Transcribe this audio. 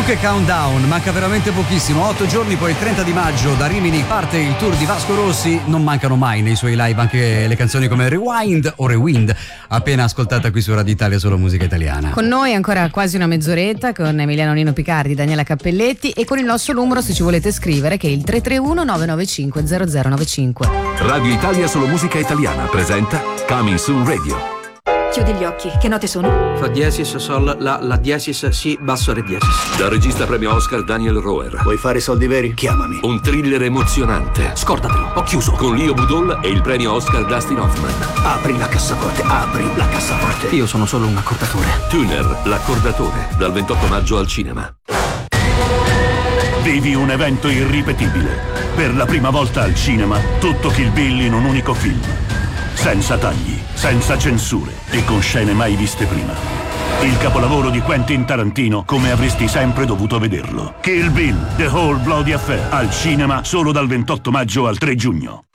che countdown, manca veramente pochissimo, 8 giorni, poi il 30 di maggio da Rimini parte il tour di Vasco Rossi. Non mancano mai nei suoi live anche le canzoni come Rewind o Rewind, appena ascoltata qui su Radio Italia, solo musica italiana. Con noi ancora quasi una mezz'oretta con Emiliano Nino Picardi, Daniela Cappelletti e con il nostro numero, se ci volete scrivere, che è il 331 995 0095. Radio Italia solo musica italiana presenta Coming Soon Radio. Chiudi gli occhi, che note sono? Fa diesis, sol, la diesis, si, basso, re diesis. Dal regista premio Oscar Daniel Roher. Vuoi fare soldi veri? Chiamami. Un thriller emozionante. Scordatelo, ho chiuso. Con Leo Budol e il premio Oscar Dustin Hoffman. Apri la cassaforte, apri la cassaforte. Io sono solo un accordatore. Tuner, l'accordatore, dal 28 maggio al cinema. Vivi un evento irripetibile. Per la prima volta al cinema, tutto Kill Bill in un unico film. Senza tagli, senza censure e con scene mai viste prima. Il capolavoro di Quentin Tarantino come avresti sempre dovuto vederlo. Kill Bill, The Whole Bloody Affair, al cinema solo dal 28 maggio al 3 giugno.